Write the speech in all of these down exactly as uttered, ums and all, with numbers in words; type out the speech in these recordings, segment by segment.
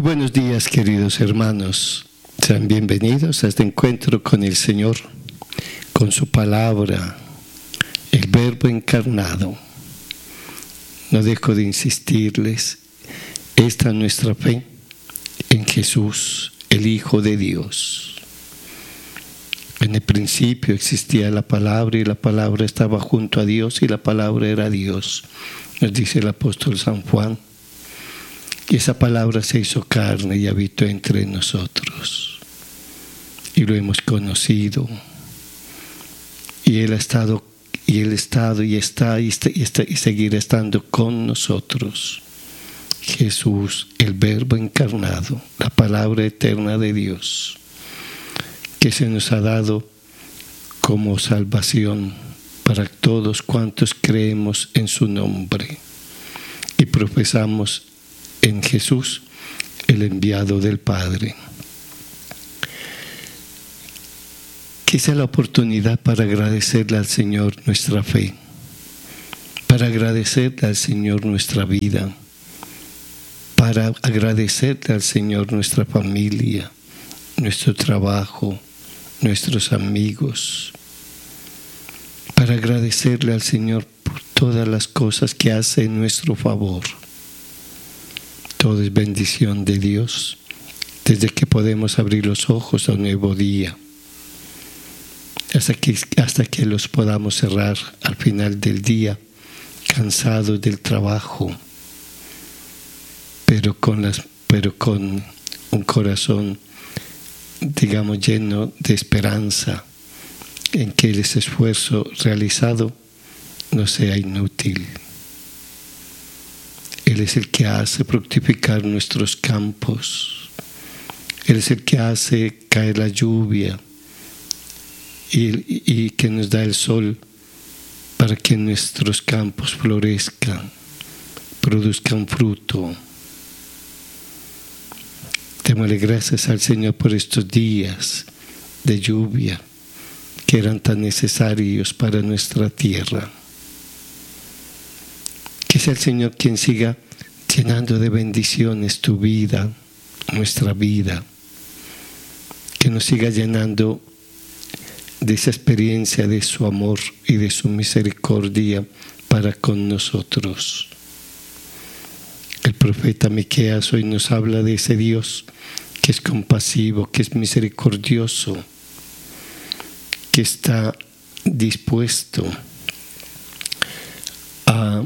buenos días, queridos hermanos. Sean bienvenidos a este encuentro con el Señor, con su palabra, el Verbo encarnado. No dejo de insistirles, esta es nuestra fe en Jesús, el Hijo de Dios. En el principio existía la palabra y la palabra estaba junto a Dios y la palabra era Dios, nos dice el apóstol San Juan. Y esa palabra se hizo carne y habitó entre nosotros. Y lo hemos conocido. Y Él ha estado, y Él ha estado, y está, y, está, y, está, y seguirá estando con nosotros. Jesús, el Verbo encarnado, la palabra eterna de Dios, que se nos ha dado como salvación para todos cuantos creemos en su nombre y profesamos en Jesús, el enviado del Padre. Que sea la oportunidad para agradecerle al Señor nuestra fe, para agradecerle al Señor nuestra vida, para agradecerle al Señor nuestra familia, nuestro trabajo, nuestros amigos, para agradecerle al Señor por todas las cosas que hace en nuestro favor. Todo es bendición de Dios, desde que podemos abrir los ojos a un nuevo día, hasta que, hasta que los podamos cerrar al final del día, cansados del trabajo, pero con, las, pero con un corazón, digamos, lleno de esperanza, en que ese esfuerzo realizado no sea inútil. Él es el que hace fructificar nuestros campos. Él es el que hace caer la lluvia y, y que nos da el sol para que nuestros campos florezcan, produzcan fruto. Démosle gracias al Señor por estos días de lluvia que eran tan necesarios para nuestra tierra. Que sea el Señor quien siga llenando de bendiciones tu vida, nuestra vida. Que nos siga llenando de esa experiencia de su amor y de su misericordia para con nosotros. El profeta Miqueas hoy nos habla de ese Dios que es compasivo, que es misericordioso, que está dispuesto a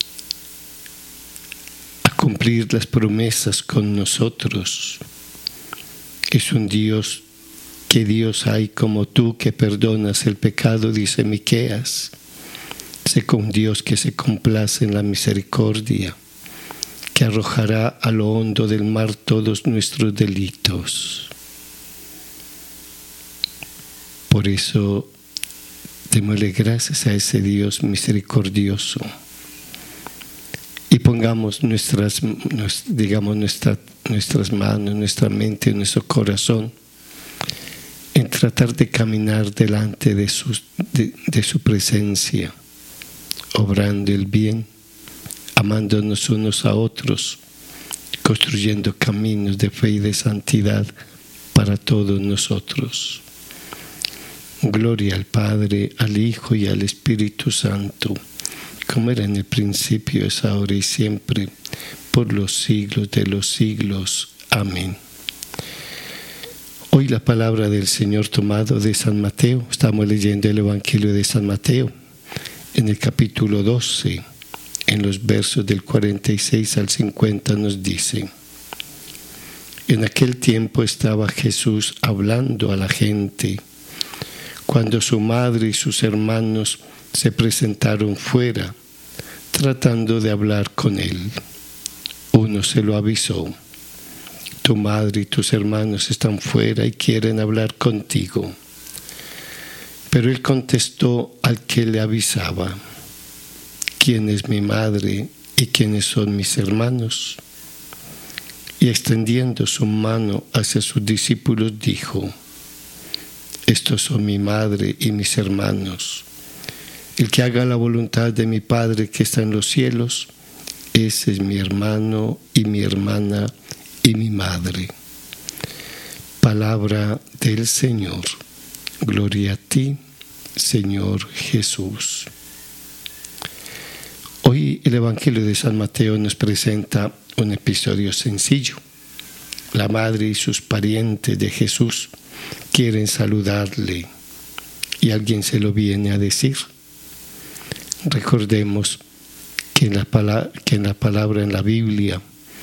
cumplir las promesas con nosotros. Es un Dios, que Dios hay como tú que perdonas el pecado, dice Miqueas. Sé con Dios que se complace en la misericordia, que arrojará a lo hondo del mar todos nuestros delitos. Por eso, démosle gracias a ese Dios misericordioso. Y pongamos nuestras, digamos, nuestra, nuestras manos, nuestra mente, nuestro corazón en tratar de caminar delante de su, de, de su presencia, obrando el bien, amándonos unos a otros, construyendo caminos de fe y de santidad para todos nosotros. Gloria al Padre, al Hijo y al Espíritu Santo, como era en el principio, es ahora y siempre, por los siglos de los siglos. Amén. Hoy la palabra del Señor tomado de San Mateo. Estamos leyendo el Evangelio de San Mateo, en el capítulo doce, en los versos del cuarenta y seis al cincuenta nos dice: En aquel tiempo estaba Jesús hablando a la gente, cuando su madre y sus hermanos se presentaron fuera, tratando de hablar con él. Uno se lo avisó: tu madre y tus hermanos están fuera y quieren hablar contigo. Pero él contestó al que le avisaba: ¿quién es mi madre y quiénes son mis hermanos? Y extendiendo su mano hacia sus discípulos dijo: estos son mi madre y mis hermanos. El que haga la voluntad de mi Padre que está en los cielos, ese es mi hermano y mi hermana y mi madre. Palabra del Señor. Gloria a ti, Señor Jesús. Hoy el Evangelio de San Mateo nos presenta un episodio sencillo. La madre y sus parientes de Jesús quieren saludarle y alguien se lo viene a decir. Recordemos que en la palabra, que en la, palabra en la Biblia,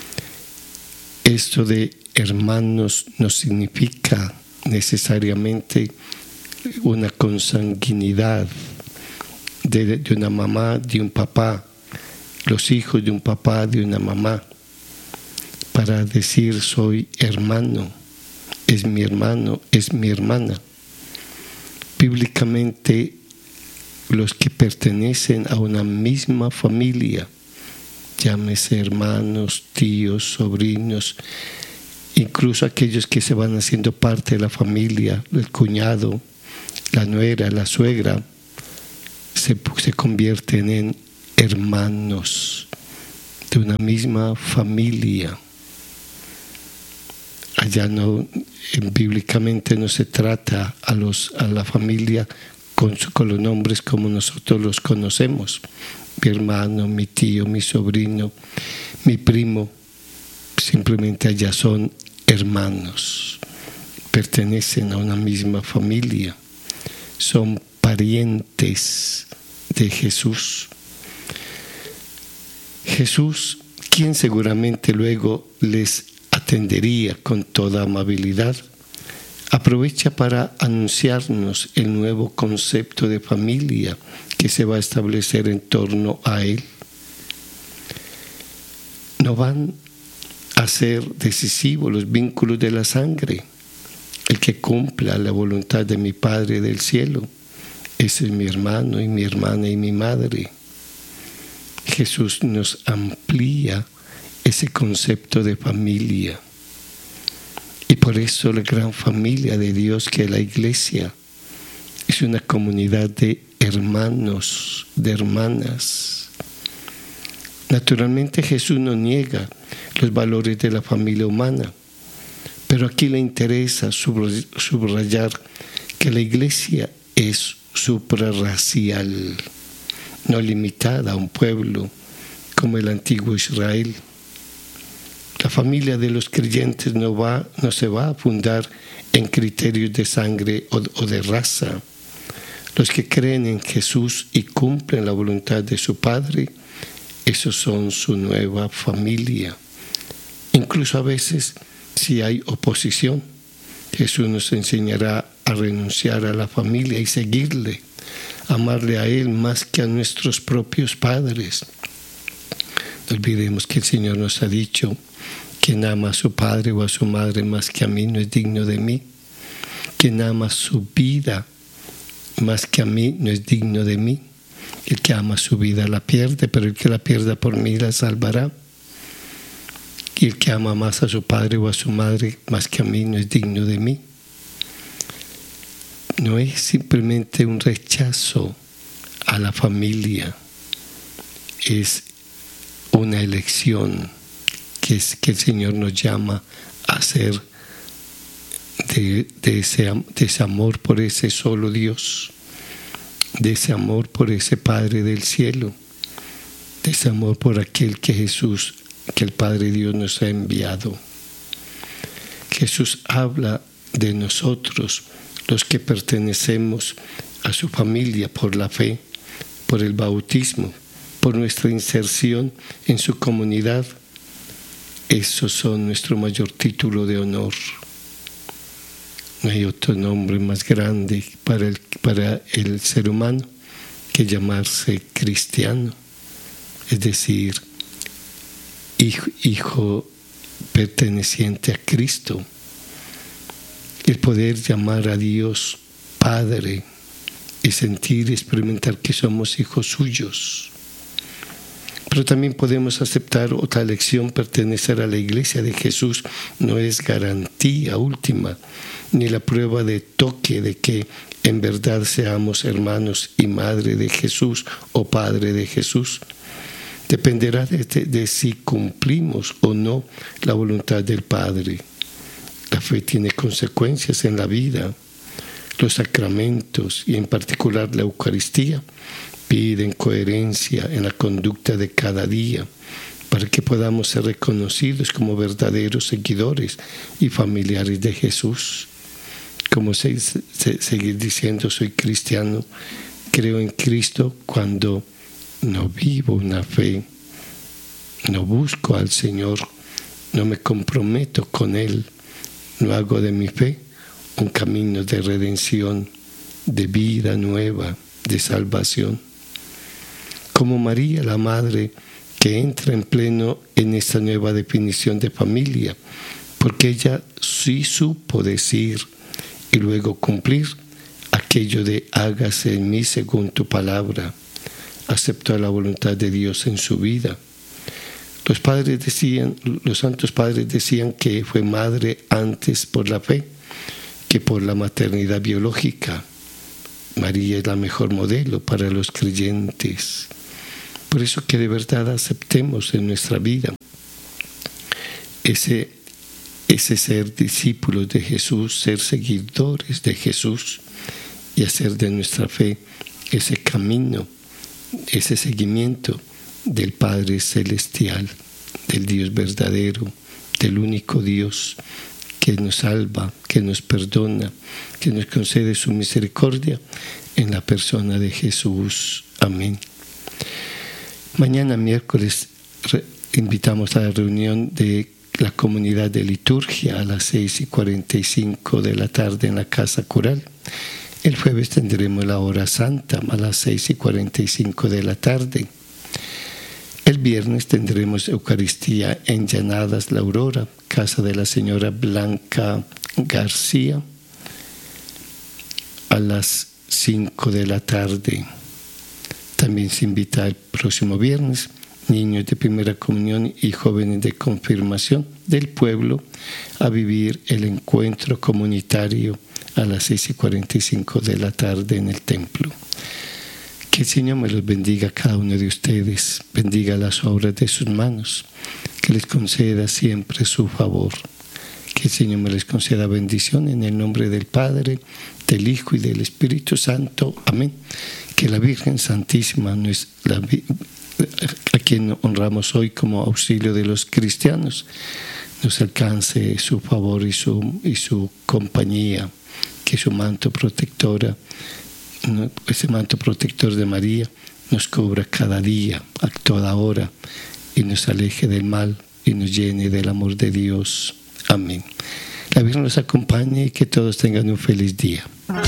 esto de hermanos no significa necesariamente una consanguinidad de, de una mamá, de un papá, los hijos de un papá, de una mamá. Para decir soy hermano, es mi hermano, es mi hermana. Bíblicamente, los que pertenecen a una misma familia, llámese hermanos, tíos, sobrinos, incluso aquellos que se van haciendo parte de la familia, el cuñado, la nuera, la suegra, se, se convierten en hermanos de una misma familia. Allá no, bíblicamente no se trata a, los, a la familia con, con los nombres como nosotros los conocemos. Mi hermano, mi tío, mi sobrino, mi primo. Simplemente allá son hermanos. Pertenecen a una misma familia. Son parientes de Jesús. Jesús, quien seguramente luego les atendería con toda amabilidad, aprovecha para anunciarnos el nuevo concepto de familia que se va a establecer en torno a Él. No van a ser decisivos los vínculos de la sangre. El que cumpla la voluntad de mi Padre del cielo, ese es mi hermano y mi hermana y mi madre. Jesús nos amplía ese concepto de familia. Y por eso la gran familia de Dios que es la Iglesia es una comunidad de hermanos, de hermanas. Naturalmente Jesús no niega los valores de la familia humana, pero aquí le interesa subrayar que la Iglesia es suprarracial, no limitada a un pueblo como el antiguo Israel. La familia de los creyentes no, va, no se va a fundar en criterios de sangre o, o de raza. Los que creen en Jesús y cumplen la voluntad de su Padre, esos son su nueva familia. Incluso a veces, si hay oposición, Jesús nos enseñará a renunciar a la familia y seguirle, amarle a Él más que a nuestros propios padres. No olvidemos que el Señor nos ha dicho: quien ama a su padre o a su madre más que a mí no es digno de mí. Quien ama su vida más que a mí no es digno de mí. El que ama su vida la pierde, pero el que la pierda por mí la salvará. Y el que ama más a su padre o a su madre más que a mí no es digno de mí. No es simplemente un rechazo a la familia, es una elección que, es, que el Señor nos llama a hacer de, de, ese, de ese amor por ese solo Dios, de ese amor por ese Padre del cielo, de ese amor por aquel que Jesús, que el Padre Dios nos ha enviado. Jesús habla de nosotros, los que pertenecemos a su familia por la fe, por el bautismo, por nuestra inserción en su comunidad. Esos son nuestro mayor título de honor. No hay otro nombre más grande para el, para el ser humano que llamarse cristiano, es decir, hijo, hijo perteneciente a Cristo. El poder llamar a Dios Padre y sentir y experimentar que somos hijos suyos. Pero también podemos aceptar otra lección: pertenecer a la Iglesia de Jesús no es garantía última, ni la prueba de toque de que en verdad seamos hermanos y madre de Jesús o padre de Jesús. dependerá de, de, de si cumplimos o no la voluntad del Padre. La fe tiene consecuencias en la vida. Los sacramentos y en particular la Eucaristía piden coherencia en la conducta de cada día para que podamos ser reconocidos como verdaderos seguidores y familiares de Jesús. Como se, se, seguir diciendo soy cristiano, creo en Cristo cuando no vivo una fe, no busco al Señor, no me comprometo con Él, no hago de mi fe un camino de redención, de vida nueva, de salvación. Como María, la Madre, que entra en pleno en esta nueva definición de familia, porque ella sí supo decir y luego cumplir aquello de hágase en mí según tu palabra. Aceptó la voluntad de Dios en su vida. Los padres decían, los santos padres decían que fue madre antes por la fe que por la maternidad biológica. María es la mejor modelo para los creyentes. Por eso que de verdad aceptemos en nuestra vida ese, ese ser discípulos de Jesús, ser seguidores de Jesús y hacer de nuestra fe ese camino, ese seguimiento del Padre Celestial, del Dios verdadero, del único Dios que nos salva, que nos perdona, que nos concede su misericordia en la persona de Jesús. Amén. Mañana miércoles re- invitamos a la reunión de la comunidad de liturgia a las seis y cuarenta y cinco de la tarde en la Casa Cural. El jueves tendremos la hora santa a las seis y cuarenta y cinco de la tarde. El viernes tendremos Eucaristía en Llanadas La Aurora, casa de la señora Blanca García, a las cinco de la tarde. También se invita el próximo viernes niños de primera comunión y jóvenes de confirmación del pueblo a vivir el encuentro comunitario a las seis y cuarenta y cinco de la tarde en el templo. Que el Señor me los bendiga a cada uno de ustedes, bendiga las obras de sus manos, que les conceda siempre su favor. Que el Señor me les conceda bendición en el nombre del Padre, del Hijo y del Espíritu Santo. Amén. Que la Virgen Santísima, la, a quien honramos hoy como auxilio de los cristianos, nos alcance su favor y su, y su compañía, que su manto protectora, ese manto protector de María, nos cubra cada día, a toda hora, y nos aleje del mal y nos llene del amor de Dios. Amén. La Virgen los acompañe y que todos tengan un feliz día.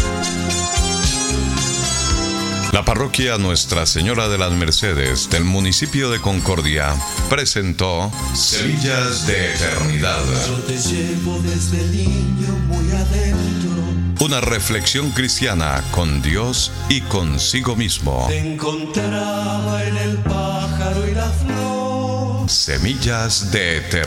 La parroquia Nuestra Señora de las Mercedes del municipio de Concordia presentó Semillas de Eternidad. Yo te llevo desde niño muy adentro. Una reflexión cristiana con Dios y consigo mismo. Te encontraba en el pájaro y la flor. Semillas de Eternidad.